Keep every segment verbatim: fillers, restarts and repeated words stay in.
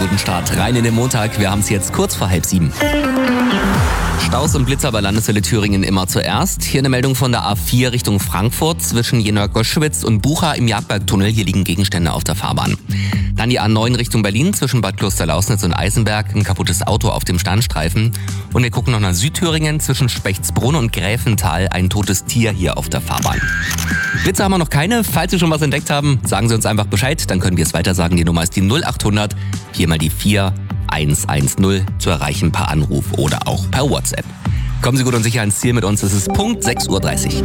guten Start rein in den Montag. Wir haben es jetzt kurz vor halb sieben. Staus und Blitzer bei Landeswelle Thüringen immer zuerst. Hier eine Meldung von der A vier Richtung Frankfurt zwischen Jena-Goschwitz und Bucha im Jagdbergtunnel. Hier liegen Gegenstände auf der Fahrbahn. Dann die A neun Richtung Berlin zwischen Bad Klosterlausnitz und Eisenberg. Ein kaputtes Auto auf dem Standstreifen. Und wir gucken noch nach Südthüringen zwischen Spechtsbrunn und Gräfental. Ein totes Tier hier auf der Fahrbahn. Blitzer haben wir noch keine. Falls Sie schon was entdeckt haben, sagen Sie uns einfach Bescheid. Dann können wir es weiter sagen. Die Nummer ist die null achthundert, vier mal die vier eins eins null zu erreichen per Anruf oder auch per WhatsApp. Kommen Sie gut und sicher ans Ziel mit uns. Es ist Punkt sechs Uhr dreißig.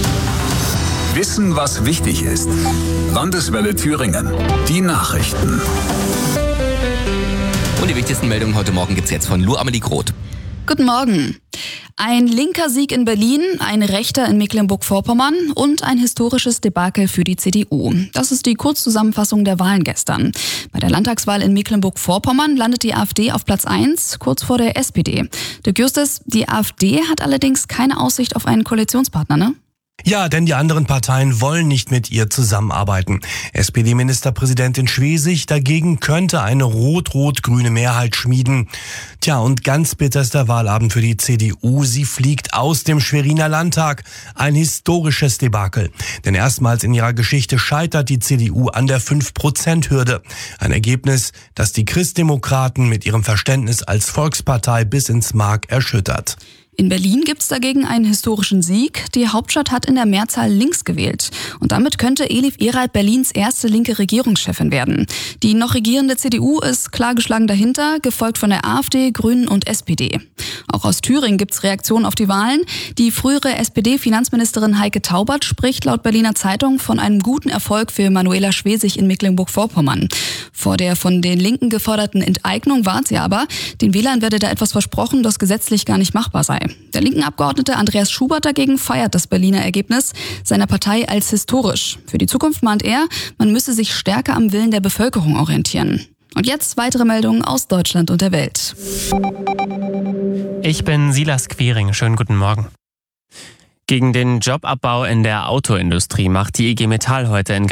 Wissen, was wichtig ist. Landeswelle Thüringen. Die Nachrichten. Und die wichtigsten Meldungen heute Morgen gibt's jetzt von Lu Amelie Groth. Guten Morgen. Ein linker Sieg in Berlin, ein rechter in Mecklenburg-Vorpommern und ein historisches Debakel für die C D U. Das ist die Kurzzusammenfassung der Wahlen gestern. Bei der Landtagswahl in Mecklenburg-Vorpommern landet die AfD auf Platz eins, kurz vor der S P D. Dirk Justus, die AfD hat allerdings keine Aussicht auf einen Koalitionspartner, ne? Ja, denn die anderen Parteien wollen nicht mit ihr zusammenarbeiten. S P D-Ministerpräsidentin Schwesig dagegen könnte eine rot-rot-grüne Mehrheit schmieden. Tja, und ganz bitter ist der Wahlabend für die C D U. Sie fliegt aus dem Schweriner Landtag. Ein historisches Debakel. Denn erstmals in ihrer Geschichte scheitert die C D U an der fünf Prozent Hürde. Ein Ergebnis, das die Christdemokraten mit ihrem Verständnis als Volkspartei bis ins Mark erschüttert. In Berlin gibt's dagegen einen historischen Sieg. Die Hauptstadt hat in der Mehrzahl links gewählt. Und damit könnte Elif Erhard Berlins erste linke Regierungschefin werden. Die noch regierende C D U ist klar geschlagen dahinter, gefolgt von der AfD, Grünen und S P D. Auch aus Thüringen gibt's Reaktionen auf die Wahlen. Die frühere S P D-Finanzministerin Heike Taubert spricht laut Berliner Zeitung von einem guten Erfolg für Manuela Schwesig in Mecklenburg-Vorpommern. Vor der von den Linken geforderten Enteignung warnt sie aber, den Wählern werde da etwas versprochen, das gesetzlich gar nicht machbar sei. Der linken Abgeordnete Andreas Schubert dagegen feiert das Berliner Ergebnis seiner Partei als historisch. Für die Zukunft mahnt er, man müsse sich stärker am Willen der Bevölkerung orientieren. Und jetzt weitere Meldungen aus Deutschland und der Welt. Ich bin Silas Quiring. Schönen guten Morgen. Gegen den Jobabbau in der Autoindustrie macht die I G Metall heute in